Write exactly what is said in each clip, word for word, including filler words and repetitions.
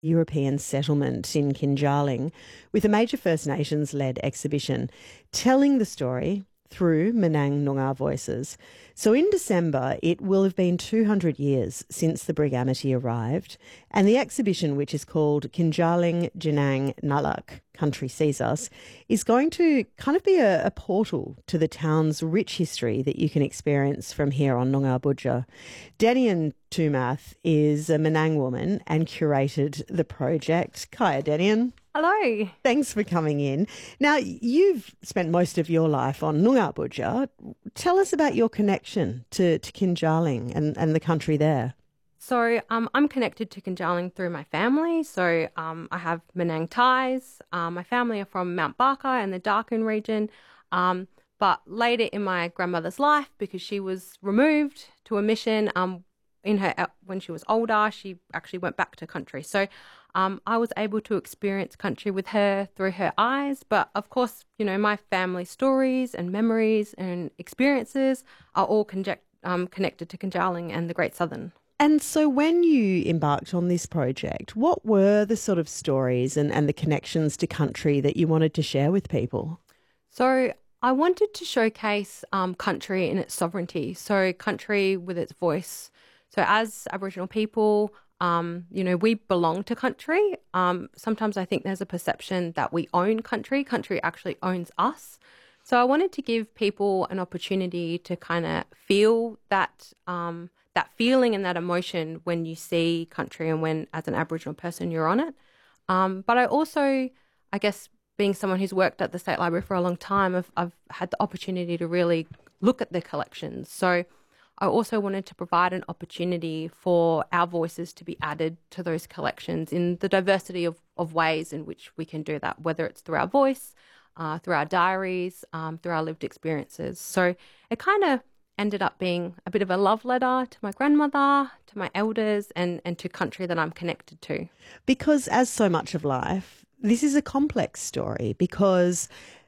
European settlement in Kinjaling with a major First Nations-led exhibition telling the story through Menang Noongar voices. So in December, it will have been two hundred years since the Brig Amity arrived, and the exhibition, which is called Kinjaling Jenang Nalak, Country Sees Us, is going to kind of be a, a portal to the town's rich history that you can experience from here on Noongar Budja. Denian Tumath is a Menang woman and curated the project. Kaya Denian. Hello. Thanks for coming in. Now, you've spent most of your life on Noongar Budja. Tell us about your connection to, to Kinjaling and, and the country there. So um, I'm connected to Kinjaling through my family. So um, I have Menang ties. Um, my family are from Mount Barker and the Darkin region. Um, but later in my grandmother's life, because she was removed to a mission um, in her when she was older, she actually went back to country. So um, I was able to experience country with her through her eyes. But of course, you know, my family stories and memories and experiences are all conject- um, connected to Kinjaling and the Great Southern. And so when you embarked on this project, what were the sort of stories and, and the connections to country that you wanted to share with people? So I wanted to showcase um, country in its sovereignty, so country with its voice. So as Aboriginal people, um, you know, we belong to country. Um, sometimes I think there's a perception that we own country. Country actually owns us. So I wanted to give people an opportunity to kind of feel that um, that feeling and that emotion when you see country and when, as an Aboriginal person, you're on it. Um, but I also, I guess, being someone who's worked at the State Library for a long time, I've, I've had the opportunity to really look at the collections. So I also wanted to provide an opportunity for our voices to be added to those collections in the diversity of, of ways in which we can do that, whether it's through our voice, uh, through our diaries, um, through our lived experiences. So it kind of ended up being a bit of a love letter to my grandmother, to my elders, and, and to country that I'm connected to. Because as so much of life, this is a complex story because,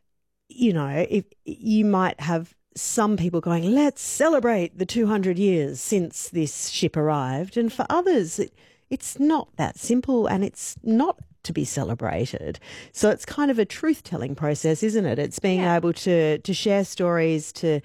you know, if you might have some people going, let's celebrate the two hundred years since this ship arrived. And for others, it, it's not that simple and it's not to be celebrated. So it's kind of a truth-telling process, isn't it? It's being Yeah. able to to share stories, to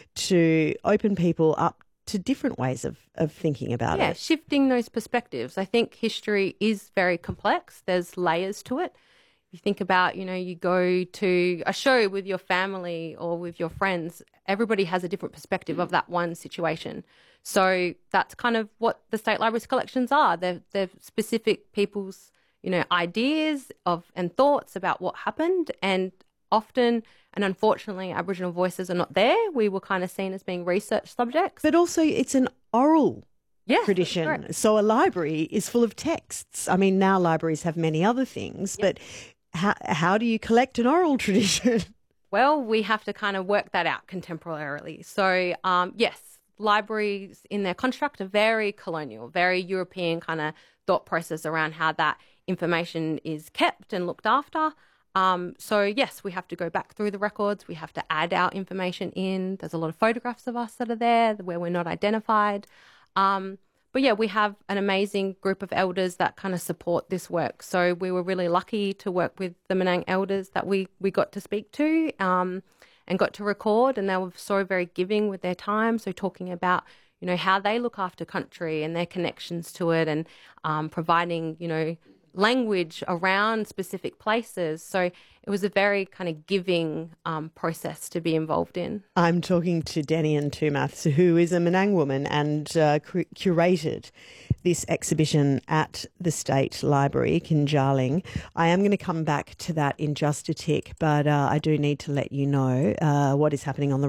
to open people up to different ways of, of thinking about Yeah, it. shifting those perspectives. I think history is very complex. There's layers to it. You think about, you know, you go to a show with your family or with your friends, everybody has a different perspective of that one situation. So that's kind of what the State Library's collections are. They're, they're specific people's, you know, ideas of and thoughts about what happened. And often, and unfortunately, Aboriginal voices are not there. We were kind of seen as being research subjects. But also it's an oral Yes, tradition. that's correct. So a library is full of texts. I mean, now libraries have many other things, Yep. but how, how do you collect an oral tradition? Well, we have to kind of work that out contemporarily. So, um, yes, libraries in their construct are very colonial, very European kind of thought process around how that information is kept and looked after. Um, so, yes, we have to go back through the records. We have to add our information in. There's a lot of photographs of us that are there where we're not identified. Um, But yeah, we have an amazing group of elders that kind of support this work. So we were really lucky to work with the Menang elders that we, we got to speak to um, and got to record. And they were so very giving with their time. So talking about, you know, how they look after country and their connections to it and um, providing, you know, language around specific places. So it was a very kind of giving um, process to be involved in. I'm talking to Denian Tumath, who is a Menang woman and uh, cu- curated this exhibition at the State Library, Kinjaling. I am going to come back to that in just a tick, but uh, I do need to let you know uh, what is happening on the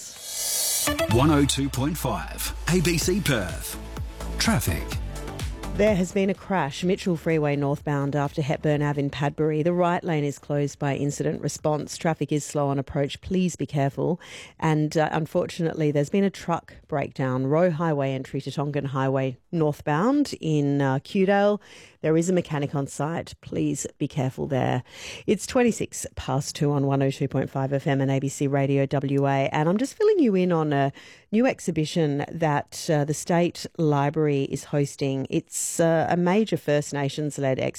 roads. one oh two point five A B C Perth. Traffic. There has been a crash, Mitchell Freeway northbound after Hepburn Ave in Padbury. The right lane is closed by incident response. Traffic is slow on approach. Please be careful. And uh, unfortunately, there's been a truck breakdown. Roe Highway entry to Tongan Highway northbound in uh, Kewdale. There is a mechanic on site. Please be careful there. It's twenty-six past two on one oh two point five F M and A B C Radio W A. And I'm just filling you in on a new exhibition that uh, the State Library is hosting. It's It's uh, a major First Nations-led exhibition